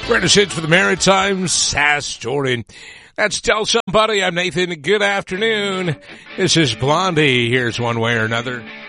Greatest hits for the Maritime, Sass Jordan. That's Tell Somebody. I'm Nathan. Good afternoon. This is Blondie. Here's One Way or Another.